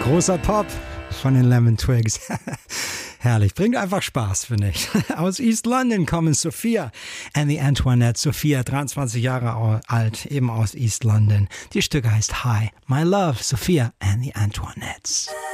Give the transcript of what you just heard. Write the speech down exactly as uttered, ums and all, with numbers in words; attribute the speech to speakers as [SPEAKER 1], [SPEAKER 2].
[SPEAKER 1] Großer Pop von den Lemon Twigs. Herrlich, bringt einfach Spaß, finde ich. Aus East London kommen Sophia and the Antoinette. Sophia, dreiundzwanzig Jahre alt, eben aus East London. Die Stücke heißt Hi, My Love, Sophia and the Antoinettes.